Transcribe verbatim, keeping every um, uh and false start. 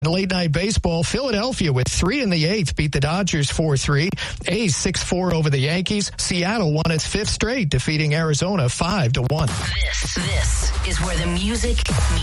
Late night baseball, Philadelphia with three in the eighth beat the Dodgers four three. A's six four over the Yankees. Seattle won its fifth straight, defeating Arizona five to one. This, this is where the music